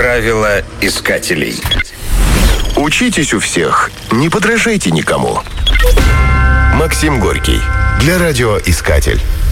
Правила искателей. Учитесь у всех, не подражайте никому. Максим Горький. Для радиоискатель.